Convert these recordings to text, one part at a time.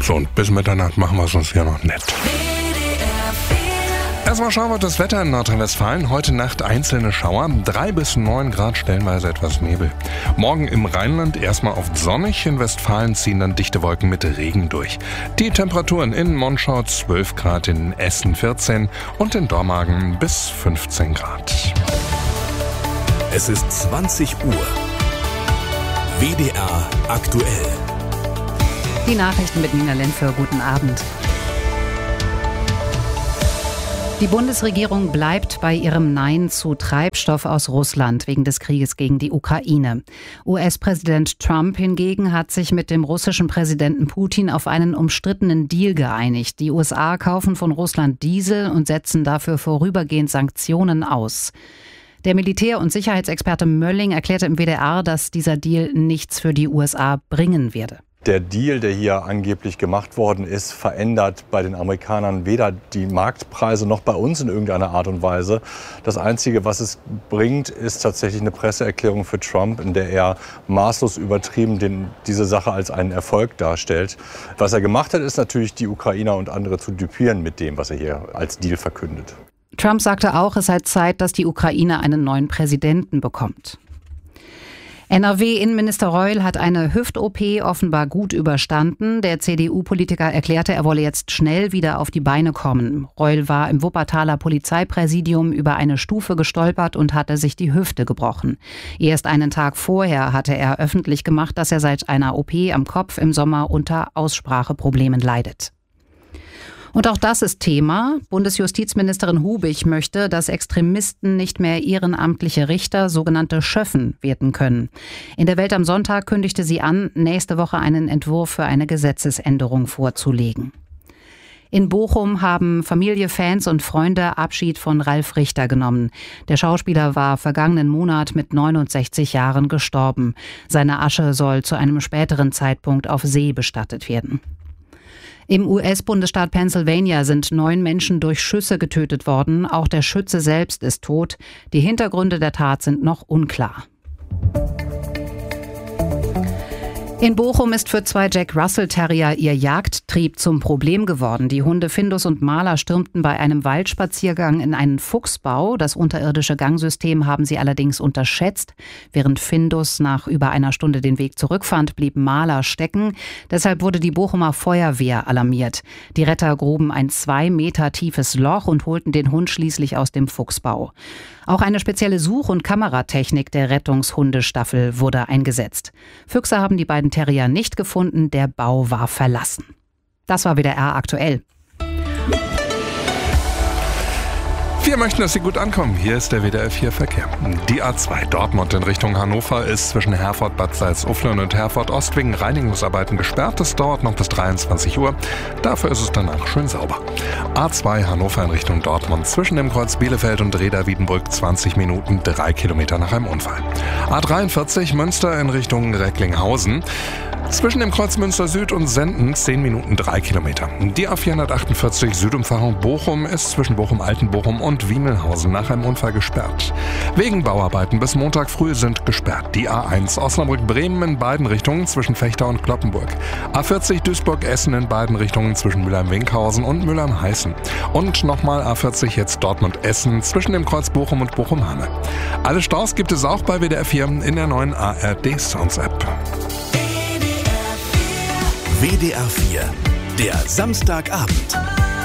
So, und bis Mitternacht machen wir es uns hier noch nett. Erstmal schauen wir das Wetter in Nordrhein-Westfalen. Heute Nacht einzelne Schauer, 3 bis 9 Grad, stellenweise etwas Nebel. Morgen im Rheinland erstmal oft sonnig, in Westfalen ziehen dann dichte Wolken mit Regen durch. Die Temperaturen in Monschau 12 Grad, in Essen 14 und in Dormagen bis 15 Grad. Es ist 20 Uhr. WDR aktuell. Die Nachrichten mit Nina Lenfer. Guten Abend. Die Bundesregierung bleibt bei ihrem Nein zu Treibstoff aus Russland wegen des Krieges gegen die Ukraine. US-Präsident Trump hingegen hat sich mit dem russischen Präsidenten Putin auf einen umstrittenen Deal geeinigt. Die USA kaufen von Russland Diesel und setzen dafür vorübergehend Sanktionen aus. Der Militär- und Sicherheitsexperte Mölling erklärte im WDR, dass dieser Deal nichts für die USA bringen werde. Der Deal, der hier angeblich gemacht worden ist, verändert bei den Amerikanern weder die Marktpreise noch bei uns in irgendeiner Art und Weise. Das Einzige, was es bringt, ist tatsächlich eine Presseerklärung für Trump, in der er maßlos übertrieben diese Sache als einen Erfolg darstellt. Was er gemacht hat, ist natürlich, die Ukrainer und andere zu düpieren mit dem, was er hier als Deal verkündet. Trump sagte auch, es sei Zeit, dass die Ukraine einen neuen Präsidenten bekommt. NRW-Innenminister Reul hat eine Hüft-OP offenbar gut überstanden. Der CDU-Politiker erklärte, er wolle jetzt schnell wieder auf die Beine kommen. Reul war im Wuppertaler Polizeipräsidium über eine Stufe gestolpert und hatte sich die Hüfte gebrochen. Erst einen Tag vorher hatte er öffentlich gemacht, dass er seit einer OP am Kopf im Sommer unter Ausspracheproblemen leidet. Und auch das ist Thema. Bundesjustizministerin Hubig möchte, dass Extremisten nicht mehr ehrenamtliche Richter, sogenannte Schöffen, werden können. In der Welt am Sonntag kündigte sie an, nächste Woche einen Entwurf für eine Gesetzesänderung vorzulegen. In Bochum haben Familie, Fans und Freunde Abschied von Ralf Richter genommen. Der Schauspieler war vergangenen Monat mit 69 Jahren gestorben. Seine Asche soll zu einem späteren Zeitpunkt auf See bestattet werden. Im US-Bundesstaat Pennsylvania sind 9 Menschen durch Schüsse getötet worden. Auch der Schütze selbst ist tot. Die Hintergründe der Tat sind noch unklar. In Bochum ist für 2 Jack Russell Terrier ihr Jagdtrieb zum Problem geworden. Die Hunde Findus und Maler stürmten bei einem Waldspaziergang in einen Fuchsbau. Das unterirdische Gangsystem haben sie allerdings unterschätzt. Während Findus nach über einer Stunde den Weg zurückfand, blieb Maler stecken. Deshalb wurde die Bochumer Feuerwehr alarmiert. Die Retter gruben ein 2 Meter tiefes Loch und holten den Hund schließlich aus dem Fuchsbau. Auch eine spezielle Such- und Kameratechnik der Rettungshundestaffel wurde eingesetzt. Füchse haben die beiden Terrier nicht gefunden, der Bau war verlassen. Das war WDR aktuell. Wir möchten, dass Sie gut ankommen. Hier ist der WDR 4 Verkehr. Die A2 Dortmund in Richtung Hannover ist zwischen Herford, Bad Salzuflen und Herford Ost wegen Reinigungsarbeiten gesperrt. Das dauert noch bis 23 Uhr. Dafür ist es danach schön sauber. A2 Hannover in Richtung Dortmund zwischen dem Kreuz Bielefeld und Reda-Wiedenbrück 20 Minuten, 3 Kilometer nach einem Unfall. A43 Münster in Richtung Recklinghausen. Zwischen dem Kreuz Münster Süd und Senden 10 Minuten, 3 Kilometer. Die A448 Südumfahrung Bochum ist zwischen Bochum-Altenbochum und Wiemelhausen nach einem Unfall gesperrt. Wegen Bauarbeiten bis Montag früh sind gesperrt. Die A1 Osnabrück-Bremen in beiden Richtungen zwischen Vechta und Cloppenburg. A40 Duisburg-Essen in beiden Richtungen zwischen Mülheim-Winkhausen und Mülheim-Heißen. Und nochmal A40 jetzt Dortmund-Essen zwischen dem Kreuz Bochum und Bochum-Hamme. Alle Staus gibt es auch bei WDR 4 in der neuen ARD Sounds App. WDR 4, der Samstagabend.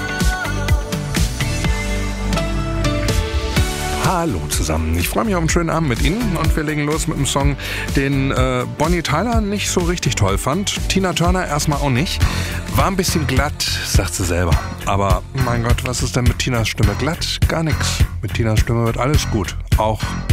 Hallo zusammen, ich freue mich auf einen schönen Abend mit Ihnen und wir legen los mit einem Song, den Bonnie Tyler nicht so richtig toll fand. Tina Turner erstmal auch nicht. War ein bisschen glatt, sagt sie selber. Aber mein Gott, was ist denn mit Tinas Stimme glatt? Gar nichts. Mit Tinas Stimme wird alles gut. Auch